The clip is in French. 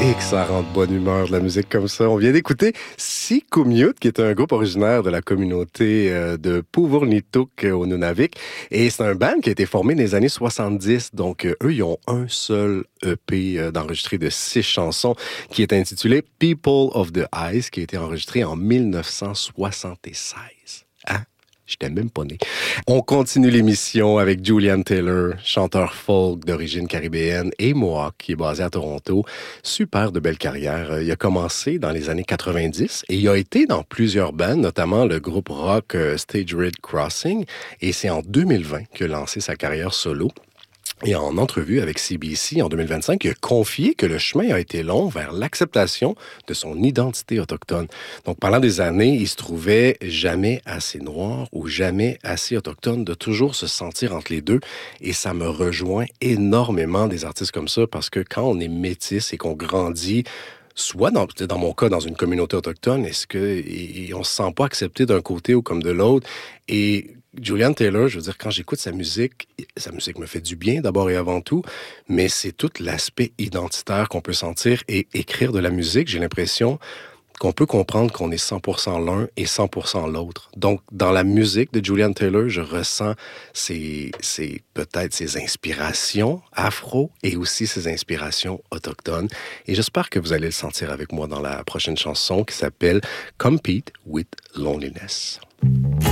Et que ça rend de bonne humeur, de la musique comme ça. On vient d'écouter Si Commute, qui est un groupe originaire de la communauté de Puvurnituk au Nunavik. Et c'est un band qui a été formé dans les années 70. Donc, eux, ils ont un seul EP d'enregistré de 6 chansons qui est intitulé People of the Ice, qui a été enregistré en 1976. Hein? J'étais même pas né. On continue l'émission avec Julian Taylor, chanteur folk d'origine caribéenne et Mohawk, qui est basé à Toronto. Super de belle carrière. Il a commencé dans les années 90 et il a été dans plusieurs bands, notamment le groupe rock Stage Red Crossing. Et c'est en 2020 qu'il a lancé sa carrière solo. Et en entrevue avec CBC en 2025, il a confié que le chemin a été long vers l'acceptation de son identité autochtone. Donc, pendant des années, il se trouvait jamais assez noir ou jamais assez autochtone, de toujours se sentir entre les deux. Et ça me rejoint énormément des artistes comme ça, parce que quand on est métis et qu'on grandit, soit dans mon cas, dans une communauté autochtone, on se sent pas accepté d'un côté ou comme de l'autre. Et Julian Taylor, je veux dire, quand j'écoute sa musique me fait du bien d'abord et avant tout, mais c'est tout l'aspect identitaire qu'on peut sentir et écrire de la musique. J'ai l'impression qu'on peut comprendre qu'on est 100% l'un et 100% l'autre. Donc, dans la musique de Julian Taylor, je ressens peut-être ses inspirations afro et aussi ses inspirations autochtones. Et j'espère que vous allez le sentir avec moi dans la prochaine chanson qui s'appelle Compete with Loneliness.